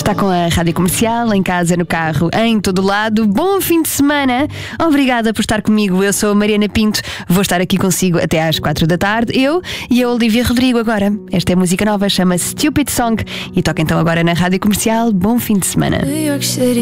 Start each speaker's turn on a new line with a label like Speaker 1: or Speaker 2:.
Speaker 1: Está com a Rádio Comercial, em casa, no carro, em todo lado. Bom fim de semana. Obrigada por estar comigo. Eu sou a Mariana Pinto. Vou estar aqui consigo até às 4 da tarde. Eu e a Olivia Rodrigo agora. Esta é música nova, chama-se Stupid Song e toca então agora na Rádio Comercial. Bom fim de semana.